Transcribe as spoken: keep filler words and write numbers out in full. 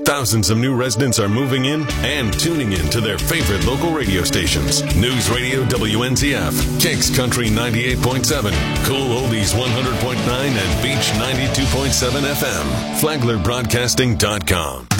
Thousands of new residents are moving in and tuning in to their favorite local radio stations. News Radio W N Z F, Kicks Country ninety-eight point seven, Cool Oldies one hundred point nine, and Beach ninety-two point seven F M. Flagler Broadcasting dot com.